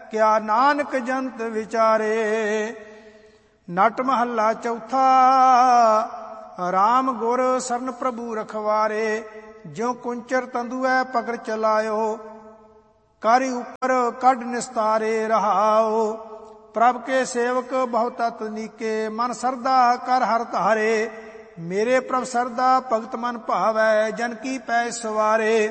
ਕਿਆ ਨਾਨਕ ਜੰਤ ਵਿਚਾਰੇ। ਨਟ ਮਹੱਲਾ ਚੌਥਾ। ਰਾਮ ਗੁਰ ਸਰਨ ਪ੍ਰਭੂ ਰਖਵਾਰੇ, ਜਿਉ ਕੁੰਚਰ ਤੰਦੂਐ ਪਕੜ ਚਲਾਇਓ, ਕਾਰੀ ਉਪਰ ਕੱਢ ਨਿਸਤਾਰੇ ਰਹਾਓ। ਪ੍ਰਭ ਕੇ ਸੇਵਕ ਬਹੁ ਤਤ ਨੀਕੇ, ਮਨ ਸਰਦਾ ਕਰ ਹਰ ਧਾਰੇ। ਮੇਰੇ ਪ੍ਰਭ ਸਰਦਾ ਭਗਤ ਮਨ ਭਾਵੈ, ਜਨ ਕੀ ਪੈ ਸਵਾਰੇ।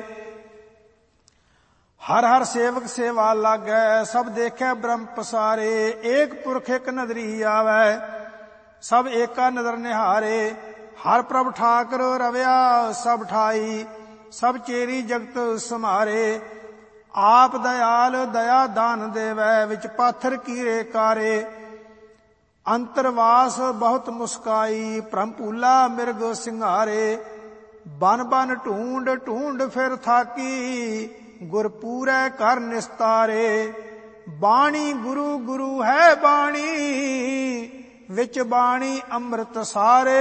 ਹਰ ਹਰ ਸੇਵਕ ਸੇਵਾ ਲਾਗੈ, ਸਭ ਦੇਖੈ ਬ੍ਰਹਮ ਪਸਾਰੇ। ਏਕ ਪੁਰਖ ਇਕ ਨਦਰੀ ਆਵੈ, ਸਭ ਏਕਾ ਨਦਰ ਨਿਹਾਰੇ। ਹਰ ਪ੍ਰਭ ਠਾਕੁਰ ਰਵਿਆ ਸਭ ਠਾਈ, ਸਭ ਚੇਰੀ ਜਗਤ ਸਮਾਰੇ। ਆਪ ਦਇਆਲ ਦਇਆ ਦਾਨ ਦੇਵੈ, ਵਿੱਚ ਪਾਥਰ ਕੀਰੇ ਕਾਰੇ। ਅੰਤਰਵਾਸ ਬਹੁਤ ਮੁਸਕਾਈ, ਭ੍ਰਮ ਭੂਲਾ ਮਿਰਗ ਸਿੰਘਾਰੇ। ਬਨ ਬਨ ਢੂੰਡ ਢੂੰਡ ਫਿਰ ਥਾਕੀ, ਗੁਰ ਪੂਰੈ ਕਰ ਨਿਸਤਾਰੇ। ਬਾਣੀ ਗੁਰੂ ਗੁਰੂ ਹੈ ਬਾਣੀ, ਵਿੱਚ ਬਾਣੀ ਅੰਮ੍ਰਿਤ ਸਾਰੇ।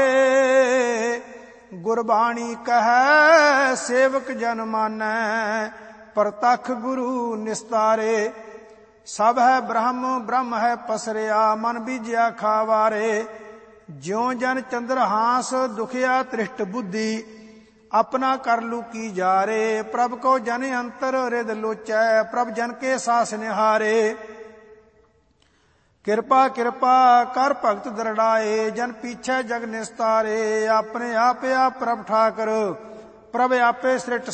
ਗੁਰਬਾਣੀ ਕਹੈ ਸੇਵਕ ਜਨ ਮਾਨੈ, ਪ੍ਰਤੱਖ ਗੁਰੂ ਨਿਸਤਾਰੇ। ਸਭ ਹੈ ਬ੍ਰਹਮ ਬ੍ਰਹਮ ਹੈ ਪਸਰਿਆ, ਮਨ ਬੀਜਿਆ ਖਾਵਾਰੇ। ਜਿਉ ਜਨ ਚੰਦਰ ਹਾਂਸ ਦੁਖਿਆ ਤ੍ਰਿਸ਼ਟ ਬੁੱਧੀ, ਆਪਣਾ ਕਰ ਲੂਕੀ ਜਾਰੇ। ਪ੍ਰਭ ਕੋ ਜਨ ਅੰਤਰ ਰਿਦ ਲੋਚੈ, ਪ੍ਰਭ ਜਨ ਕੇ ਸਾਸ ਨਿਹਾਰੇ। ਕਿਰਪਾ ਕਿਰਪਾ ਕਰ ਭਗਤ ਦਰੜਾਏ, ਜਨ ਪੀਛੈ ਜਗ ਨਿਸਤਾਰੇ। ਆਪਣੇ ਆਪਿਆ ਪ੍ਰਭ ਠਾਕੁਰ, ਪ੍ਰਭ ਆਪੇ ਸ੍ਰਿਟ